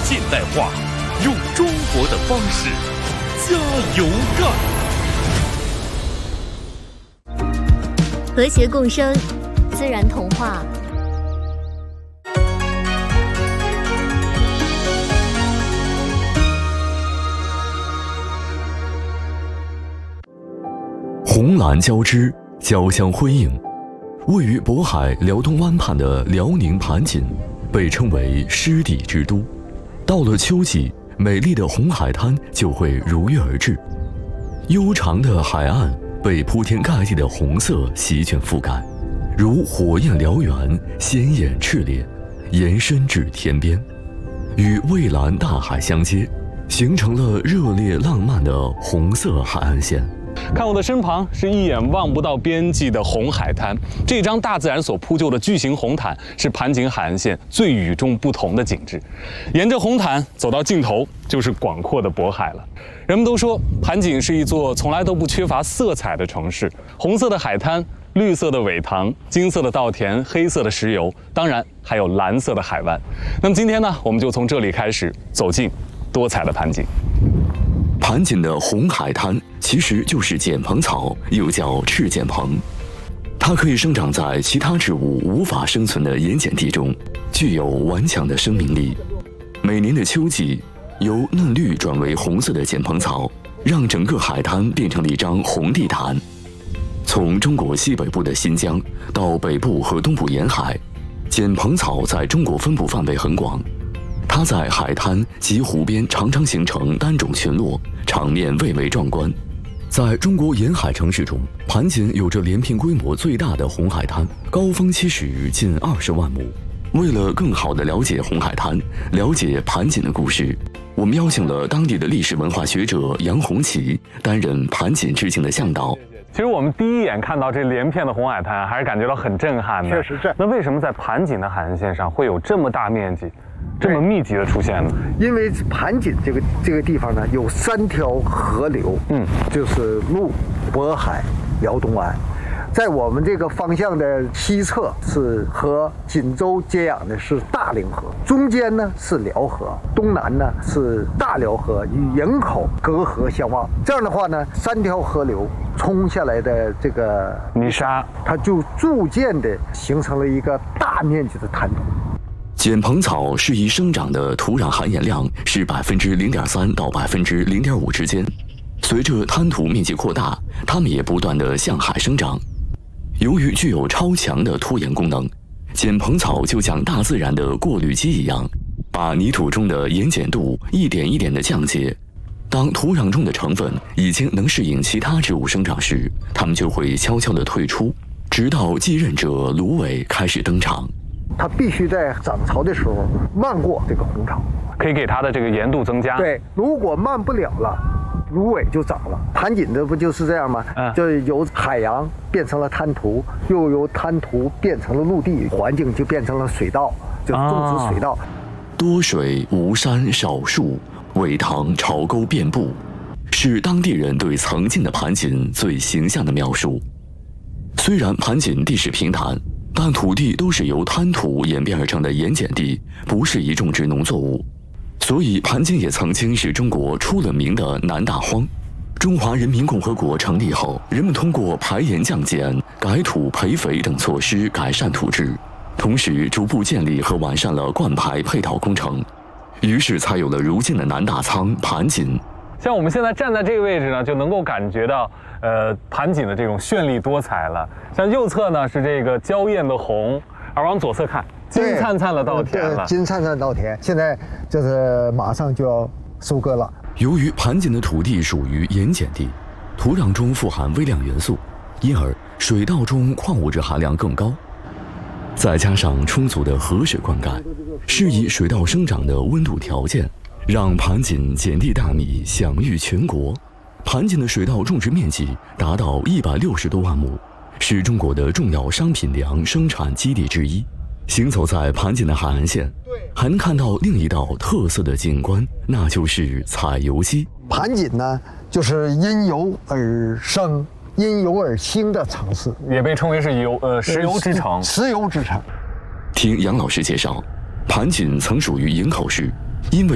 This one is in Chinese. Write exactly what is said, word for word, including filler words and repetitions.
现代化，用中国的方式加油干。 和谐共生，自然童话。 红蓝交织，交相辉映。位于渤海辽东湾畔的辽宁盘锦，被称为湿地之都。到了秋季，美丽的红海滩就会如约而至。悠长的海岸被铺天盖地的红色席卷覆盖，如火焰燎原，鲜艳炽烈，延伸至天边，与蔚蓝大海相接，形成了热烈浪漫的红色海岸线。 看我的身旁是一眼望不到边际的红海滩，这张大自然所铺就的巨型红毯是盘锦海岸线最与众不同的景致。沿着红毯走到尽头，就是广阔的渤海了。人们都说盘锦是一座从来都不缺乏色彩的城市，红色的海滩，绿色的苇塘，金色的稻田，黑色的石油，当然还有蓝色的海湾。那么今天呢，我们就从这里开始走进多彩的盘锦。 盘锦的红海滩其实就是碱蓬草，又叫赤碱蓬。它可以生长在其他植物无法生存的盐碱地中，具有顽强的生命力。每年的秋季，由嫩绿转为红色的碱蓬草，让整个海滩变成了一张红地毯。从中国西北部的新疆到北部和东部沿海，碱蓬草在中国分布范围很广。它在海滩及湖边常常形成单种群落，场面蔚为壮观。在中国沿海城市中，盘锦有着连片规模最大的红海滩，高峰期时近二十万亩。为了更好地了解红海滩，了解盘锦的故事，我们邀请了当地的历史文化学者杨红旗担任盘锦致敬的向导。 其实我们第一眼看到这连片的红海滩，还是感觉到很震撼的。 确实是。 那为什么在盘锦的海岸线上会有这么大面积、这么密集的出现呢？ 因为盘锦这个这个地方呢，有三条河流，嗯，就是陆、渤海、辽东湾。在我们这个方向的西侧是和锦州接壤的是大凌河，中间呢是辽河，东南呢是大辽河与营口隔河相望。这样的话呢，三条河流冲下来的这个泥沙， 它就逐渐的形成了一个大面积的滩涂。 碱蓬草适宜生长的土壤含盐量是百分之零点三到百分之零点五之间。随着滩涂面积扩大，它们也不断地向海生长。由于具有超强的拖延功能，碱蓬草就像大自然的过滤机一样，把泥土中的盐碱度一点一点地降解。当土壤中的成分已经能适应其他植物生长时，它们就会悄悄地退出，直到继任者芦苇开始登场。 它必须在涨潮的时候漫过这个红潮， 可以给它的这个盐度增加。 对，如果漫不了了，芦苇就长了。盘锦的不就是这样吗？嗯，就由海洋变成了滩涂，又由滩涂变成了陆地，环境就变成了水稻，就种植水稻。啊、 多水无山少树，苇塘潮沟遍布，是当地人对曾经的盘锦最形象的描述。虽然盘锦地势平坦，但土地都是由滩涂演变而成的盐碱地，不适宜种植农作物。所以盘锦也曾经是中国出了名的南大荒。中华人民共和国成立后，人们通过排盐降碱、改土培肥等措施改善土质，同时逐步建立和完善了灌排配套工程，于是才有了如今的南大仓盘锦。 像我们现在站在这个位置呢，就能够感觉到呃盘锦的这种绚丽多彩了。像右侧呢是这个娇艳的红，而往左侧看，金灿灿的稻田了。 金灿灿的稻田，现在就是马上就要收割了。 由于盘锦的土地属于盐碱地，土壤中富含微量元素，因而水稻中矿物质含量更高。再加上充足的河水灌溉，适宜水稻生长的温度条件，让盘锦碱地大米享誉全国。盘锦的水稻种植面积达到一百六十多万亩，是中国的重要商品粮生产基地之一。行走在盘锦的海岸线，还能看到另一道特色的景观，那就是采油机。 盘锦呢，就是因油而生、因油而兴的城市， 也被称为是油呃石油之城。 石油之城。 听杨老师介绍，盘锦曾属于营口市，因为